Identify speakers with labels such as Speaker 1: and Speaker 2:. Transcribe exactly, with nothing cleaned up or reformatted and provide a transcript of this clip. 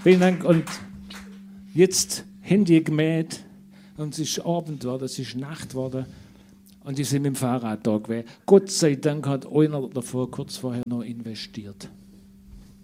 Speaker 1: Vielen Dank. Und jetzt Handy gemäht und es ist Abend geworden, es ist Nacht geworden und ich sind mit dem Fahrrad da gewesen. Gott sei Dank hat einer davor kurz vorher noch investiert.